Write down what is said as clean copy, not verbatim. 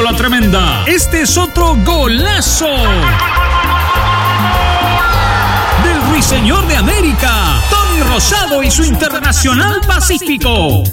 la tremenda. Este es otro golazo del Ruiseñor de América, Tony Rosado y su Internacional Pacífico.